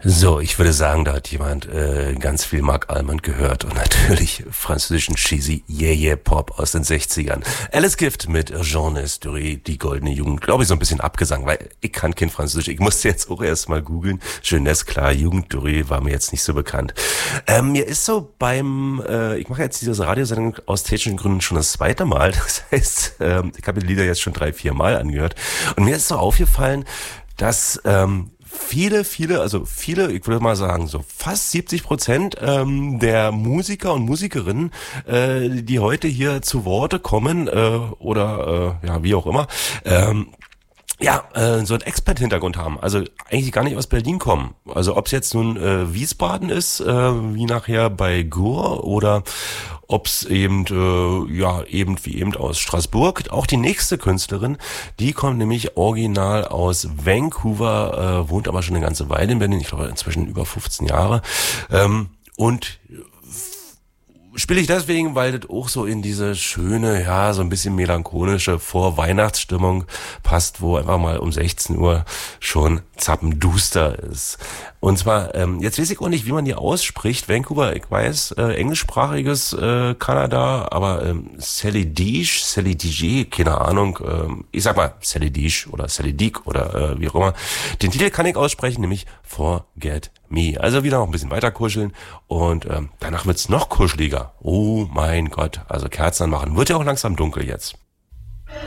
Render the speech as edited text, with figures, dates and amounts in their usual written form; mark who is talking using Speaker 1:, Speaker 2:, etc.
Speaker 1: So, ich würde sagen, da hat jemand ganz viel Marc Almond gehört und natürlich französischen Cheesy Yeah Pop aus den 60ern. Alice Gift mit Jeunesse Dorée, die goldene Jugend, glaube ich, so ein bisschen abgesang, weil ich kann kein Französisch. Ich musste jetzt auch erst mal googeln. Jeunesse, klar, Jugend Dorée war mir jetzt nicht so bekannt. Mir ist so ich mache jetzt diese Radiosendung aus technischen Gründen schon das zweite Mal. Das heißt, ich habe die Lieder jetzt schon 3-4 Mal angehört und mir ist so aufgefallen, dass viele, ich würde mal sagen, so fast 70% der Musiker und Musikerinnen, die heute hier zu Worte kommen, wie auch immer, so einen Expat-Hintergrund haben, also eigentlich gar nicht aus Berlin kommen. Also ob es jetzt nun Wiesbaden ist, wie nachher bei Gur, oder ob es eben aus Straßburg. Auch die nächste Künstlerin, die kommt nämlich original aus Vancouver, wohnt aber schon eine ganze Weile in Berlin, ich glaube inzwischen über 15 Jahre. Und spiele ich deswegen, weil das auch so in diese schöne, so ein bisschen melancholische Vorweihnachtsstimmung passt, wo einfach mal um 16 Uhr schon zappenduster ist. Und zwar, jetzt weiß ich auch nicht, wie man die ausspricht. Vancouver, ich weiß, englischsprachiges Kanada, aber Sally Diege, keine Ahnung. Ich sag mal Sally Diege oder Sally Diege oder wie auch immer. Den Titel kann ich aussprechen, nämlich Forget Me. Also wieder noch ein bisschen weiter kuscheln und danach wird's noch kuscheliger. Oh mein Gott, also Kerzen anmachen. Wird ja auch langsam dunkel jetzt.